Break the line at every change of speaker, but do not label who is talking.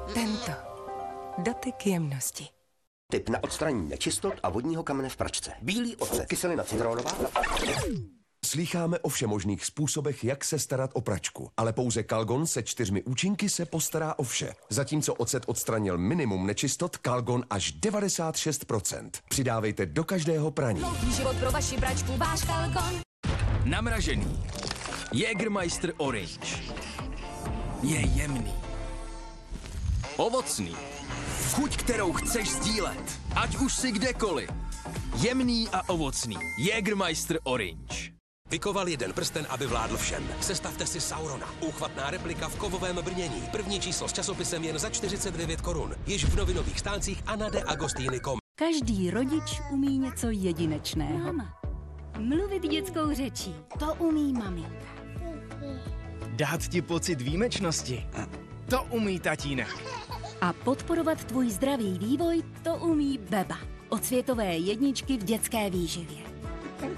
Tento dotyk jemnosti.
Tip na odstranění nečistot a vodního kamene v pračce. Bílý ocet, kyselina citronová.
Slýcháme o všemožných způsobech, jak se starat o pračku, ale pouze Calgon se 4 účinky se postará o vše. Zatímco ocet odstranil minimum nečistot, Calgon až 96%. Přidávejte do každého praní.
Dlouhý život pro vaši pračku, váš Calgon.
Namražený. Jägermeister Orange. Je jemný. Ovocný. Chuť, kterou chceš sdílet. Ať už si kdekoliv. Jemný a ovocný. Jägermeister Orange.
Vykoval jeden prsten, aby vládl všem. Sestavte si Saurona. Úchvatná replika v kovovém brnění. První číslo s časopisem jen za 49 korun. Již v novinových stáncích a na deagostiny.com.
Každý rodič umí něco jedinečného. Mama. Mluvit dětskou řečí. To umí maminka.
Dát ti pocit výjimečnosti. To umí tatínek.
A podporovat tvůj zdravý vývoj, to umí Beba. Od světové jedničky v dětské výživě.